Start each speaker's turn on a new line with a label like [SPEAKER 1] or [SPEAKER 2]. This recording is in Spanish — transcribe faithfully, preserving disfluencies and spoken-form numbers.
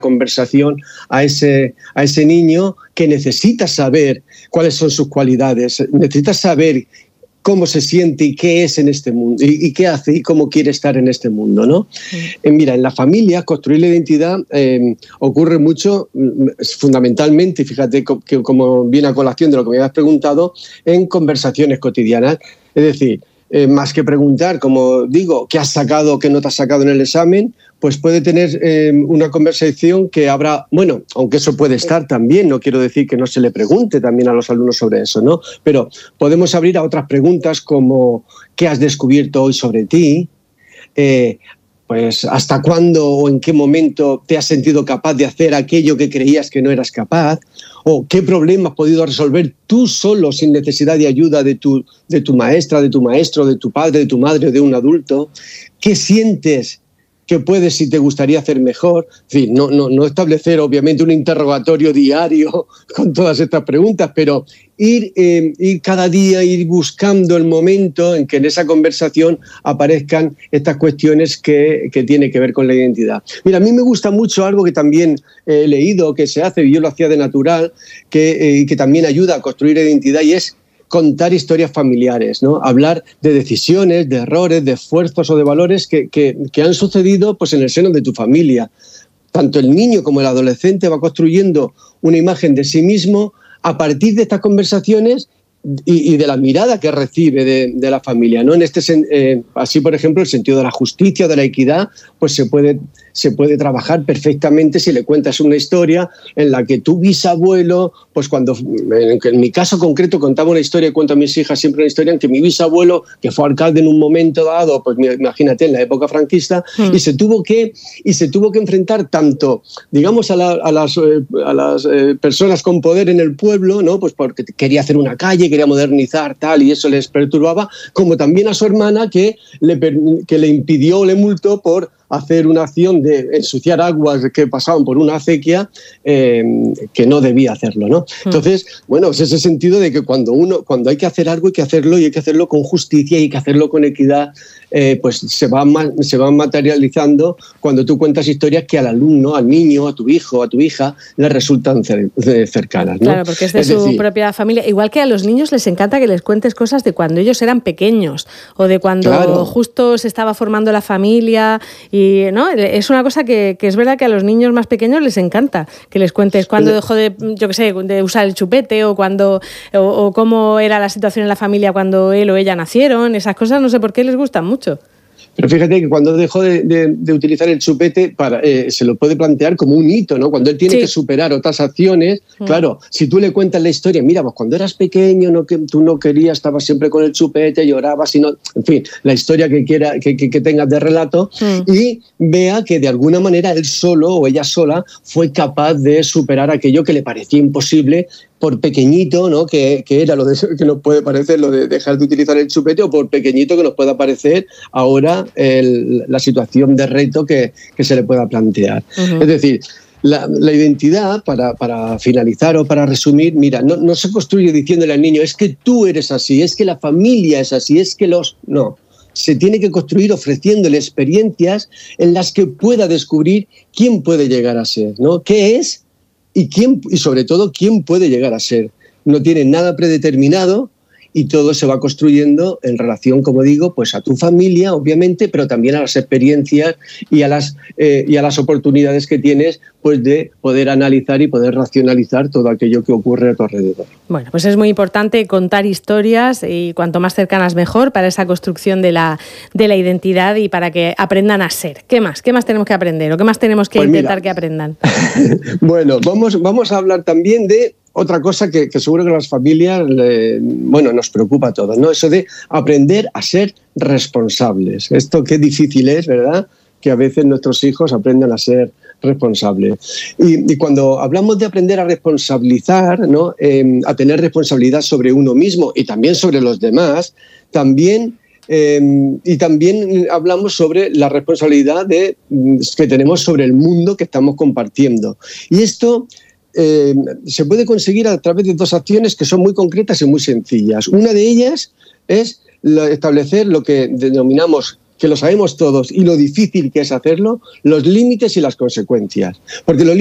[SPEAKER 1] conversación a ese, a ese niño que necesita saber cuáles son sus cualidades, necesita saber cómo se siente y qué es en este mundo, y, y qué hace y cómo quiere estar en este mundo, ¿no? Sí. Eh, mira, en la familia construir la identidad eh, ocurre mucho, fundamentalmente, y fíjate que como viene a colación de lo que me habías preguntado, en conversaciones cotidianas. Es decir, eh, más que preguntar, como digo, ¿qué has sacado, qué no te has sacado en el examen? Pues puede tener eh, una conversación que habrá, bueno, aunque eso puede estar también, no quiero decir que no se le pregunte también a los alumnos sobre eso, ¿no? Pero podemos abrir a otras preguntas como ¿qué has descubierto hoy sobre ti? Eh, pues ¿hasta cuándo o en qué momento te has sentido capaz de hacer aquello que creías que no eras capaz? ¿O qué problema has podido resolver tú solo sin necesidad de ayuda de tu, de tu maestra, de tu maestro, de tu padre, de tu madre o de un adulto? ¿Qué sientes que puedes si te gustaría hacer mejor? En fin, no, no, no establecer obviamente un interrogatorio diario con todas estas preguntas, pero ir, eh, ir cada día, ir buscando el momento en que en esa conversación aparezcan estas cuestiones que, que tienen que ver con la identidad. Mira, a mí me gusta mucho algo que también he leído, que se hace, y yo lo hacía de natural, que, eh, que también ayuda a construir identidad, y es contar historias familiares, ¿no? Hablar de decisiones, de errores, de esfuerzos o de valores que, que, que han sucedido pues, en el seno de tu familia. Tanto el niño como el adolescente va construyendo una imagen de sí mismo a partir de estas conversaciones y, y de la mirada que recibe de, de la familia, ¿no? En este, eh, así, por ejemplo, el sentido de la justicia, de la equidad, pues se puede, se puede trabajar perfectamente si le cuentas una historia en la que tu bisabuelo, pues cuando, en, en mi caso concreto, contaba una historia y cuento a mis hijas siempre una historia en que mi bisabuelo, que fue alcalde en un momento dado, pues imagínate, en la época franquista, mm. y se tuvo que y se tuvo que enfrentar tanto, digamos, a, la, a las, eh, a las eh, personas con poder en el pueblo, ¿no? Pues porque quería hacer una calle, quería modernizar, tal, y eso les perturbaba, como también a su hermana que le, que le impidió, le multó por hacer una acción de ensuciar aguas que pasaban por una acequia eh, que no debía hacerlo, ¿no? Entonces, bueno, es ese sentido de que cuando uno, cuando hay que hacer algo, hay que hacerlo y hay que hacerlo con justicia y hay que hacerlo con equidad, eh, pues se van, se van materializando cuando tú cuentas historias que al alumno, al niño, a tu hijo, a tu hija, le resultan cercanas, ¿no?
[SPEAKER 2] Claro, porque es de es su decir, propia familia. Igual que a los niños les encanta que les cuentes cosas de cuando ellos eran pequeños o de cuando claro. justo se estaba formando la familia. Y ¿no? Es una cosa que, que es verdad que a los niños más pequeños les encanta que les cuentes cuándo dejó de, yo qué sé, de usar el chupete o cuando o, o cómo era la situación en la familia cuando él o ella nacieron. Esas cosas no sé por qué les gustan mucho.
[SPEAKER 1] Pero fíjate que cuando dejó de, de, de utilizar el chupete, para, eh, se lo puede plantear como un hito, ¿no? Cuando él tiene sí. que superar otras acciones, mm. claro, si tú le cuentas la historia, mira, pues cuando eras pequeño, no, que, tú no querías, estabas siempre con el chupete, llorabas, sino, en fin, la historia que, quiera, que, que, que tengas de relato, mm. y vea que de alguna manera él solo o ella sola fue capaz de superar aquello que le parecía imposible, por pequeñito, ¿no? que, que era lo de, que nos puede parecer lo de dejar de utilizar el chupete, o por pequeñito que nos pueda parecer ahora el, la situación de reto que, que se le pueda plantear. Uh-huh. Es decir, la, la identidad, para, para finalizar o para resumir, mira, no, no se construye diciéndole al niño, es que tú eres así, es que la familia es así, es que los... No, se tiene que construir ofreciéndole experiencias en las que pueda descubrir quién puede llegar a ser, ¿no? ¿Qué es? Y, quién, y sobre todo, quién puede llegar a ser. No tiene nada predeterminado y todo se va construyendo en relación, como digo, pues a tu familia, obviamente, pero también a las experiencias y a las, eh, y a las oportunidades que tienes pues de poder analizar y poder racionalizar todo aquello que ocurre a tu alrededor.
[SPEAKER 2] Bueno, pues es muy importante contar historias y cuanto más cercanas mejor para esa construcción de la, de la identidad y para que aprendan a ser. ¿Qué más? ¿Qué más tenemos que aprender o qué más tenemos que pues intentar mira, que aprendan?
[SPEAKER 1] Bueno, vamos, vamos a hablar también de otra cosa que, que seguro que a las familias le, bueno, nos preocupa a todos, ¿no? Eso de aprender a ser responsables. Esto qué difícil es, ¿verdad? Que a veces nuestros hijos aprendan a ser responsables. Y, y cuando hablamos de aprender a responsabilizar, ¿no? eh, a tener responsabilidad sobre uno mismo y también sobre los demás, también... Eh, y también hablamos sobre la responsabilidad de, que tenemos sobre el mundo que estamos compartiendo. Y esto eh, se puede conseguir a través de dos acciones que son muy concretas y muy sencillas. Una de ellas es establecer lo que denominamos que lo sabemos todos y lo difícil que es hacerlo, los límites y las consecuencias. Porque los